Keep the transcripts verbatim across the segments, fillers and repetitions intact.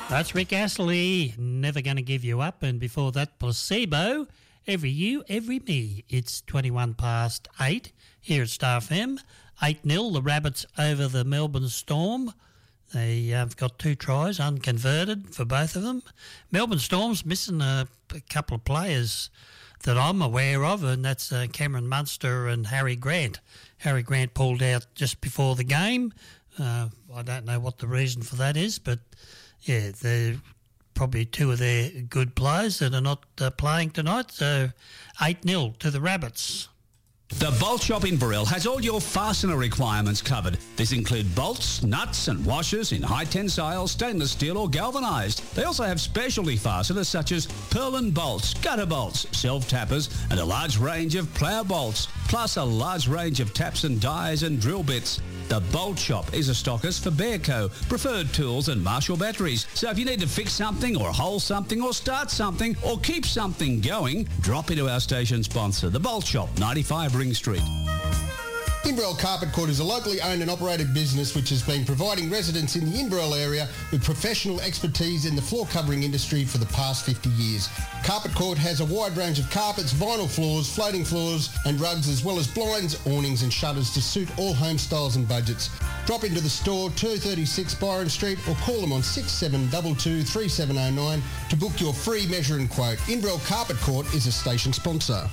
That's Rick Astley, Never Gonna Give You Up, and before that, Placebo, Every You, Every Me. It's twenty-one past eight here at Star F M. eight nil, the Rabbits over the Melbourne Storm. They've uh, got two tries, unconverted for both of them. Melbourne Storm's missing a, a couple of players that I'm aware of, and that's uh, Cameron Munster and Harry Grant. Harry Grant pulled out just before the game. Uh, I don't know what the reason for that is, but yeah, they're probably two of their good players that are not uh, playing tonight. So eight nil to the Rabbits. The Bolt Shop in Burrell has all your fastener requirements covered. These include bolts, nuts and washers in high tensile, stainless steel or galvanised. They also have specialty fasteners such as purlin bolts, gutter bolts, self-tappers and a large range of plough bolts, plus a large range of taps and dies and drill bits. The Bolt Shop is a stockist for Bearco, Preferred Tools and Marshall Batteries. So if you need to fix something or hole something or start something or keep something going, drop into our station sponsor, The Bolt Shop, ninety-five Ring Street. Inverell Carpet Court is a locally owned and operated business which has been providing residents in the Inverell area with professional expertise in the floor covering industry for the past fifty years. Carpet Court has a wide range of carpets, vinyl floors, floating floors and rugs, as well as blinds, awnings and shutters to suit all home styles and budgets. Drop into the store, two thirty-six Byron Street, or call them on six seven two two, three seven zero nine to book your free measure and quote. Inverell Carpet Court is a station sponsor.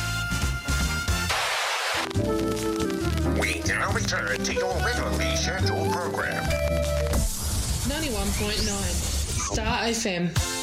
We now return to your regularly scheduled program. ninety-one point nine Star F M.